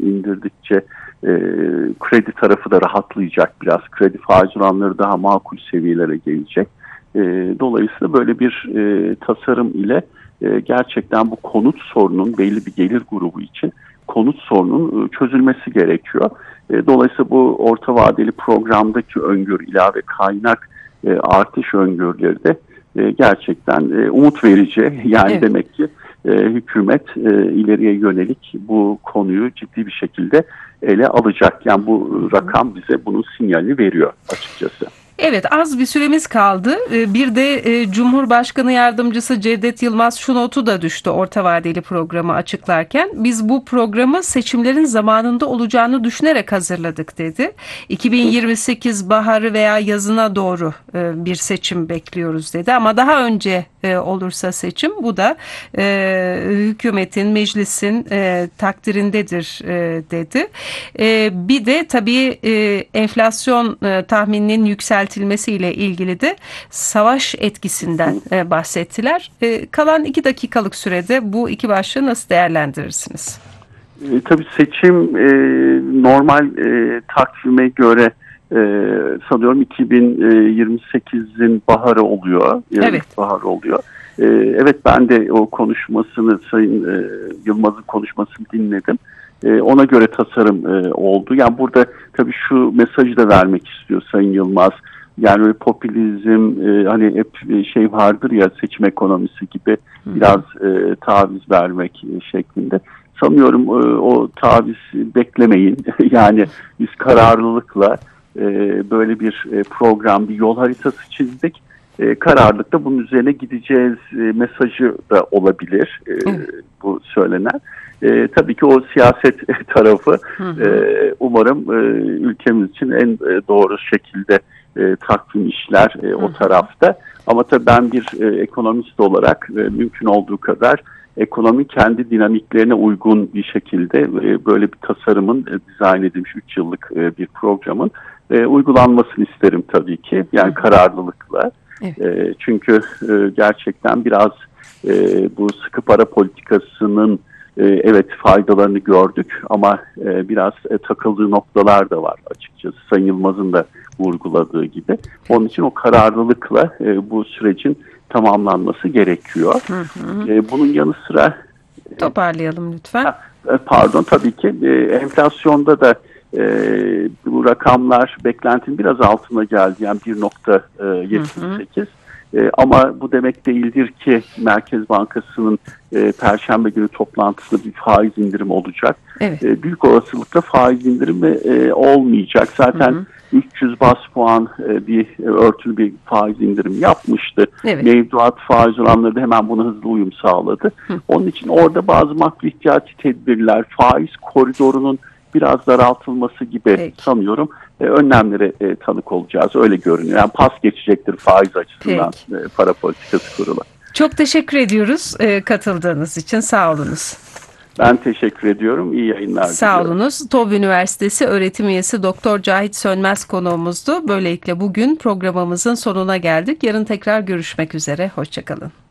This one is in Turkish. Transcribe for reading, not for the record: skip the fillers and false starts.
indirdikçe kredi tarafı da rahatlayacak biraz. Kredi faiz oranları daha makul seviyelere gelecek. Dolayısıyla böyle bir tasarım ile gerçekten bu konut sorunun belli bir gelir grubu için konut sorunun çözülmesi gerekiyor. Dolayısıyla bu orta vadeli programdaki öngörü ilave kaynak artış öngörüleri de gerçekten umut verici. Yani evet. Demek ki hükümet ileriye yönelik bu konuyu ciddi bir şekilde ele alacak. Yani bu rakam bize bunun sinyalini veriyor açıkçası. Evet, az bir süremiz kaldı. Bir de Cumhurbaşkanı Yardımcısı Cevdet Yılmaz şu notu da düştü orta vadeli programı açıklarken. Biz bu programı seçimlerin zamanında olacağını düşünerek hazırladık dedi. 2028 baharı veya yazına doğru bir seçim bekliyoruz dedi. Ama daha önce olursa seçim bu da hükümetin, meclisin takdirindedir dedi. Bir de tabii enflasyon tahmininin yükseltilmesiyle ilgili de savaş etkisinden bahsettiler. Kalan 2 dakikalık sürede bu iki başlığı nasıl değerlendirirsiniz? Tabii seçim normal takvime göre sanıyorum 2028'in baharı oluyor. Evet. Baharı oluyor. Evet, ben de o konuşmasını, Sayın Yılmaz'ın konuşmasını dinledim. Ona göre tasarım oldu. Yani burada tabii şu mesajı da vermek istiyor Sayın Yılmaz. Yani öyle popülizm hani hep şey vardır ya, seçim ekonomisi gibi biraz taviz vermek şeklinde. Sanıyorum o taviz beklemeyin. Yani biz kararlılıkla böyle bir program, bir yol haritası çizdik. Kararlılıkla bunun üzerine gideceğiz mesajı da olabilir bu söylenen. Tabii ki o siyaset tarafı umarım ülkemiz için en doğru şekilde takvim işler o tarafta. Ama tabii ben bir ekonomist olarak mümkün olduğu kadar ekonomi kendi dinamiklerine uygun bir şekilde böyle bir tasarımın dizayn edilmiş 3 yıllık bir programın uygulanmasını isterim tabii ki. Yani kararlılıkla. Evet. Çünkü gerçekten biraz bu sıkı para politikasının evet faydalarını gördük ama biraz takıldığı noktalar da var açıkçası. Sayın Yılmaz'ın da vurguladığı gibi. Onun için o kararlılıkla bu sürecin tamamlanması gerekiyor. Bunun yanı sıra... Toparlayalım lütfen. Pardon, tabii ki enflasyonda da bu rakamlar beklentinin biraz altına geldi. Yani 1.78. Ama bu demek değildir ki Merkez Bankası'nın Perşembe günü toplantısında bir faiz indirimi olacak. Evet. Büyük olasılıkla faiz indirimi olmayacak. Zaten 300 bas puan bir örtülü bir faiz indirimi yapmıştı. Evet. Mevduat faiz oranları da hemen buna hızlı uyum sağladı. Onun için orada bazı makro ihtiyati tedbirler, faiz koridorunun biraz daraltılması gibi sanıyorum önlemlere tanık olacağız. Öyle görünüyor. Yani pas geçecektir faiz açısından para politikası kurulu. Çok teşekkür ediyoruz katıldığınız için. Sağ olunuz. Ben teşekkür ediyorum. İyi yayınlar diliyorum. Sağ olunuz. TOB Üniversitesi öğretim üyesi Doktor Cahit Sönmez konuğumuzdu. Böylelikle bugün programımızın sonuna geldik. Yarın tekrar görüşmek üzere. Hoşça kalın.